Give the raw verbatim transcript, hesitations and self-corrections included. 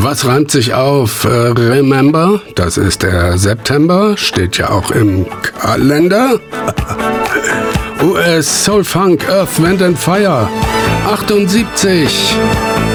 Was reimt sich auf äh, Remember? Das ist der September, steht ja auch im Kalender. U S Soul Funk, Earth, Wind and Fire, achtundsiebzig.